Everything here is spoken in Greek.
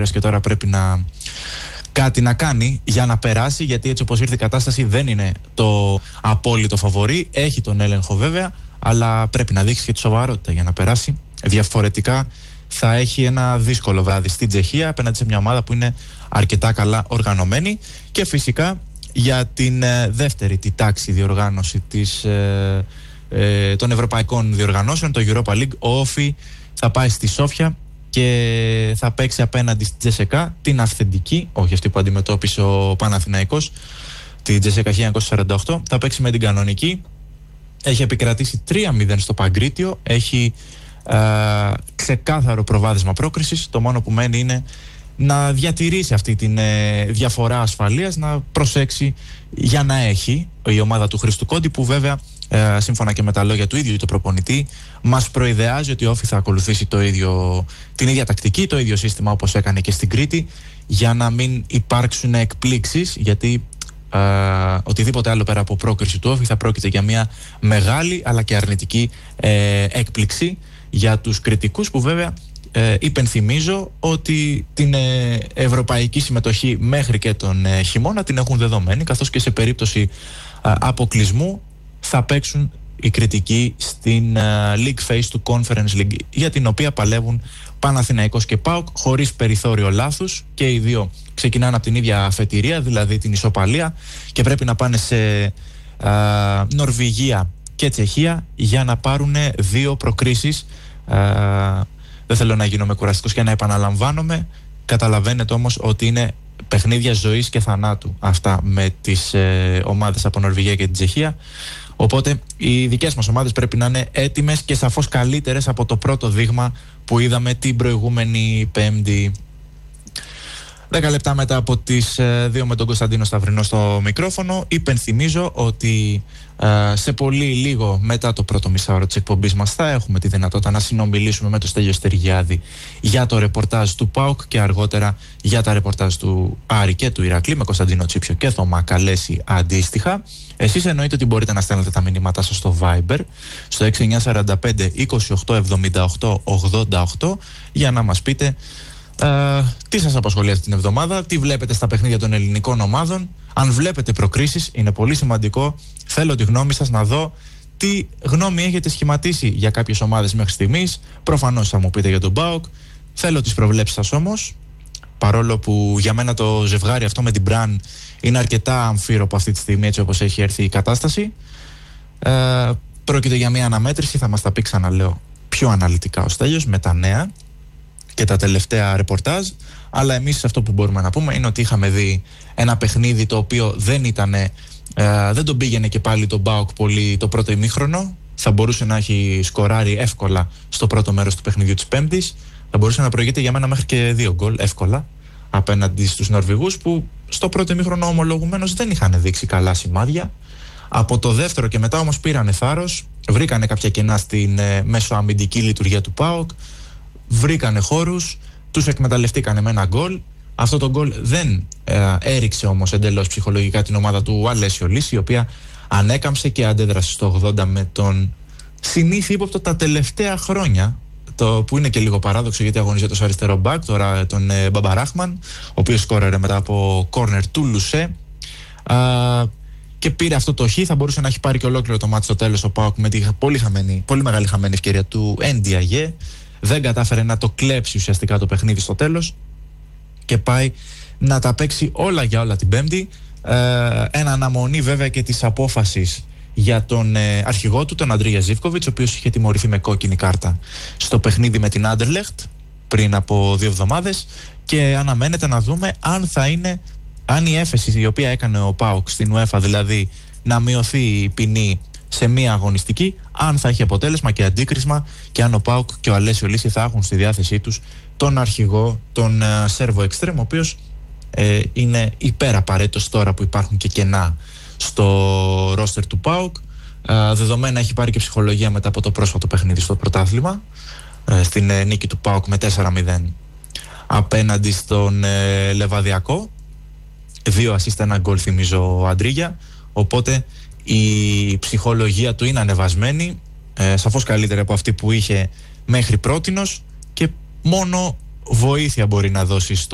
καιρός και τώρα πρέπει κάτι να κάνει για να περάσει, γιατί έτσι όπως ήρθε η κατάσταση δεν είναι το απόλυτο φαβορί. Έχει τον έλεγχο βέβαια, αλλά πρέπει να δείξει και τη σοβαρότητα για να περάσει. Διαφορετικά θα έχει ένα δύσκολο βράδυ στην Τσεχία απέναντι σε μια ομάδα που είναι αρκετά καλά οργανωμένη. Και φυσικά για την δεύτερη τη τάξη διοργάνωση των ευρωπαϊκών διοργανώσεων, το Europa League, ο Όφι θα πάει στη Σόφια και θα παίξει απέναντι στη Τζεσεκά, την αυθεντική, όχι αυτή που αντιμετώπισε ο Παναθηναϊκός, την Τζεσεκά 1948. Θα παίξει με την κανονική. Έχει επικρατήσει 3-0 στο Παγκρίτιο. Έχει ξεκάθαρο προβάδισμα πρόκρισης. Το μόνο που μένει είναι να διατηρήσει αυτή τη διαφορά ασφαλείας, να προσέξει για να έχει η ομάδα του Χρήστου Κόντι, που βέβαια σύμφωνα και με τα λόγια του ίδιου του προπονητή μας προειδεάζει ότι ο Όφι θα ακολουθήσει την ίδια τακτική, το ίδιο σύστημα όπως έκανε και στην Κρήτη, για να μην υπάρξουν εκπλήξεις, γιατί οτιδήποτε άλλο πέρα από πρόκριση του Όφι θα πρόκειται για μια μεγάλη αλλά και αρνητική έκπληξη για τους κριτικούς, που βέβαια υπενθυμίζω ότι την ευρωπαϊκή συμμετοχή μέχρι και τον χειμώνα την έχουν δεδομένη, καθώς και σε περίπτωση αποκλεισμού θα παίξουν οι κριτικοί στην League Phase του Conference League, για την οποία παλεύουν Παναθηναϊκός και ΠΑΟΚ χωρίς περιθώριο λάθους, και οι δύο ξεκινάνε από την ίδια αφετηρία, δηλαδή την ισοπαλία, και πρέπει να πάνε σε Νορβηγία και Τσεχία για να πάρουν 2 προκρίσεις. Δεν θέλω να γίνομαι κουραστικός και να επαναλαμβάνομαι. Καταλαβαίνετε όμως ότι είναι παιχνίδια ζωής και θανάτου αυτά με τις ομάδες από Νορβηγία και την Τσεχία. Οπότε οι δικές μας ομάδες πρέπει να είναι έτοιμες και σαφώς καλύτερες από το πρώτο δείγμα που είδαμε την προηγούμενη Πέμπτη. 10 λεπτά μετά από τις 2 με τον Κωνσταντίνο Σταυρινό στο μικρόφωνο, υπενθυμίζω ότι σε πολύ λίγο μετά το πρώτο μισάωρο της εκπομπής μας θα έχουμε τη δυνατότητα να συνομιλήσουμε με τον Στέλιο Στεργιάδη για το ρεπορτάζ του ΠΑΟΚ και αργότερα για τα ρεπορτάζ του Άρη και του Ηρακλή, με Κωνσταντίνο Τσίπιο και Θωμά Καλέση αντίστοιχα. Εσείς εννοείται ότι μπορείτε να στέλνετε τα μηνύματά σας στο Viber στο 6945 2878 88 για να μας πείτε τι σας απασχολεί αυτή την εβδομάδα, τι βλέπετε στα παιχνίδια των ελληνικών ομάδων, αν βλέπετε προκρίσεις. Είναι πολύ σημαντικό. Θέλω τη γνώμη σας, να δω τι γνώμη έχετε σχηματίσει για κάποιες ομάδες μέχρι στιγμής. Προφανώς θα μου πείτε για τον ΠΑΟΚ. Θέλω τις προβλέψεις σας όμως, παρόλο που για μένα το ζευγάρι αυτό με την Μπραν είναι αρκετά αμφίροπο αυτή τη στιγμή, έτσι όπως έχει έρθει η κατάσταση. Πρόκειται για μια αναμέτρηση, θα μας τα πει, ξαναλέω, πιο αναλυτικά ο Στέλιος με τα νέα και τα τελευταία ρεπορτάζ. Αλλά εμείς αυτό που μπορούμε να πούμε είναι ότι είχαμε δει ένα παιχνίδι το οποίο δεν τον πήγαινε και πάλι τον ΠΑΟΚ πολύ το πρώτο ημίχρονο. Θα μπορούσε να έχει σκοράρει εύκολα στο πρώτο μέρος του παιχνιδιού της Πέμπτης. Θα μπορούσε να προηγείται για μένα μέχρι και 2 γκολ εύκολα απέναντι στους Νορβηγούς, που στο πρώτο ημίχρονο ομολογουμένως δεν είχαν δείξει καλά σημάδια. Από το δεύτερο και μετά όμως πήρανε θάρρος, βρήκανε κάποια κενά στην μεσοαμυντική λειτουργία του ΠΑΟΚ, βρήκανε χώρους, τους εκμεταλλευτήκανε με ένα γκολ. Αυτό το γκολ δεν έριξε όμως εντελώς ψυχολογικά την ομάδα του Αλέσιο Λύση, η οποία ανέκαμψε και αντέδρασε στο 80 με τον συνήθι ύποπτο τα τελευταία χρόνια, το που είναι και λίγο παράδοξο, γιατί αγωνίζεται ως αριστερό μπακ τώρα, τον Μπαμπαράχμαν, ο οποίος σκόρερε μετά από κόρνερ του Λουσέ, και πήρε αυτό το χ. Θα μπορούσε να έχει πάρει και ολόκληρο το μάτι στο τέλος ο ΠΑΟΚ με τη πολύ μεγάλη χαμένη ευκαιρία του Ndiaye. Δεν κατάφερε να το κλέψει ουσιαστικά το παιχνίδι στο τέλος και πάει να τα παίξει όλα για όλα την Πέμπτη. Εν αναμονή βέβαια και της απόφασης για τον αρχηγό του, τον Αντρίγια Ζίβκοβιτς, ο οποίος είχε τιμωρηθεί με κόκκινη κάρτα στο παιχνίδι με την Άντερλεχτ πριν από 2 εβδομάδες, και αναμένεται να δούμε αν η έφεση η οποία έκανε ο ΠΑΟΚ στην UEFA, δηλαδή να μειωθεί η ποινή σε μία αγωνιστική, αν θα έχει αποτέλεσμα και αντίκρισμα, και αν ο ΠΑΟΚ και ο Αλέσιο Λύση θα έχουν στη διάθεσή τους τον αρχηγό, τον Σέρβο Εξτρέμ, ο οποίος είναι υπεραπαραίτητος τώρα που υπάρχουν και κενά στο ρόστερ του ΠΑΟΚ. Δεδομένα έχει πάρει και ψυχολογία μετά από το πρόσφατο παιχνίδι στο πρωτάθλημα, στην νίκη του ΠΑΟΚ με 4-0 απέναντι στον Λεβαδιακό. 2 ασίστα, 1 γκολ θυμίζω ο Αντρίγια. Οπότε η ψυχολογία του είναι ανεβασμένη, σαφώς καλύτερη από αυτή που είχε μέχρι πρότινος, και μόνο βοήθεια μπορεί να δώσει